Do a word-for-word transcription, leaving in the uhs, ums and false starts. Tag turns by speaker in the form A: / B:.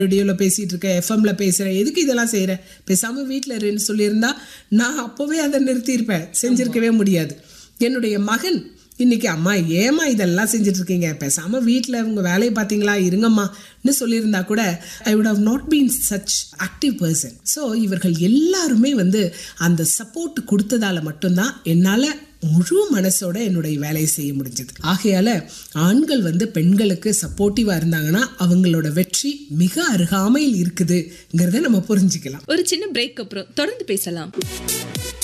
A: ரேடியோவில் பேசிகிட்டு இருக்கேன், எஃப்எம்ல பேசுகிறேன், எதுக்கு இதெல்லாம் செய்கிறேன், பேசாமல் வீட்டில் இருன்னு சொல்லியிருந்தா நான் அப்போவே அதை நிறுத்தியிருப்பேன், செஞ்சுருக்கவே முடியாது. என்னுடைய மகன் இன்னைக்கு அம்மா ஏமா இதெல்லாம் செஞ்சுட்டு இருக்கீங்க, பேசாமல் வீட்டில் உங்கள் வேலையை பார்த்தீங்களா இருங்கம்மான்னு சொல்லியிருந்தா கூட I would have not been such active person. So இவர்கள் எல்லாருமே வந்து அந்த சப்போர்ட் கொடுத்ததால மட்டும்தான் என்னால் முழு மனசோட என்னுடைய வேலையை செய்ய முடிஞ்சது. ஆகையால ஆண்கள் வந்து பெண்களுக்கு சப்போர்ட்டிவா இருந்தாங்கன்னா அவங்களோட வெற்றி மிக அருகாமையில் இருக்குதுங்கிறத நம்ம புரிஞ்சுக்கலாம்.
B: ஒரு சின்ன பிரேக் அப்புறம் தொடர்ந்து பேசலாம்.